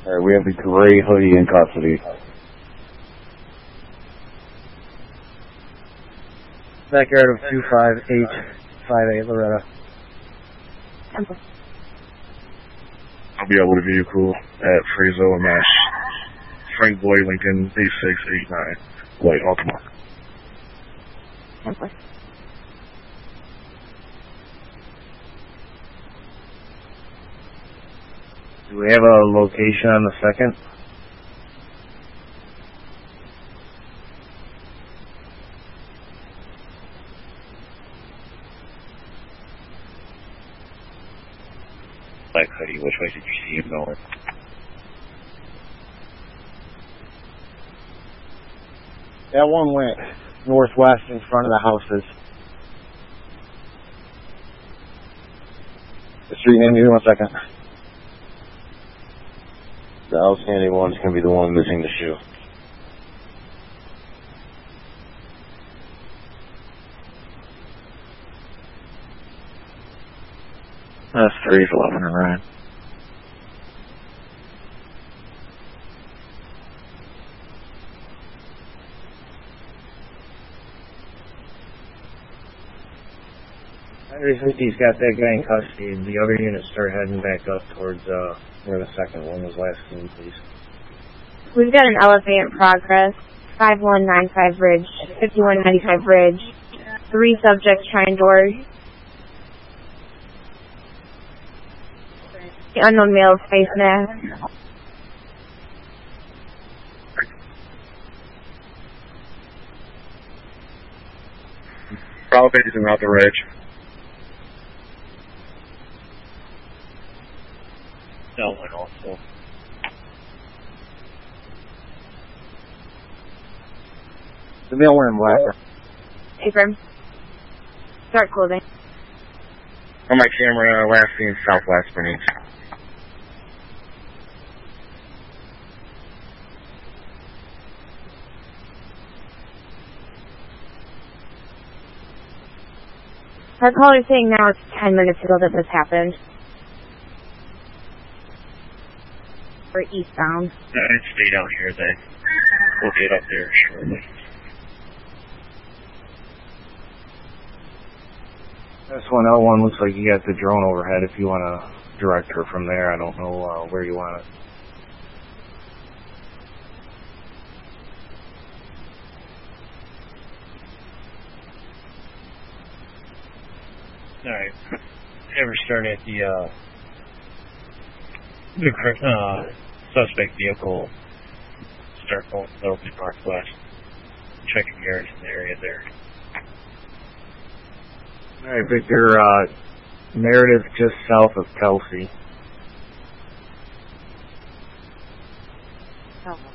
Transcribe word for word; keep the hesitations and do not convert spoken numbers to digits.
Alright, we have the gray hoodie in custody. Backyard of two five eight five eight, Loretta. I'll be able to vehicle at Frazo and Mash. Frank Boy Lincoln eight six eight nine. White Altamont. Do we have a location on the second? Black hoodie, which way did you see him going? That one went northwest in front of the houses. The street name, give me one second. The outstanding one's gonna be the one missing the shoe. That's three eleven and Ryan. Henry fifty's got that guy in custody. The other units start heading back up towards uh, where the second one was last seen, please. We've got an L F A in progress. five one nine five Ridge, fifty-one ninety-five Ridge. Three subjects trying door. The unknown male face mask. Bravo facing out the ridge. No one also. The male wearing black. Affirm. Start closing. On my camera, last seen southwest Bernice. Our caller is saying now it's ten minutes ago that this happened. We're eastbound. Uh, it stayed out here then. We'll get up there shortly. This one L one looks like you got the drone overhead if you want to direct her from there. I don't know uh, where you want it. Alright. Ever start at the, uh, the, uh, suspect vehicle, start going a little bit northwest. Checking areas in the area there. Alright, Victor, uh, Meredith just south of Kelsey. Oh.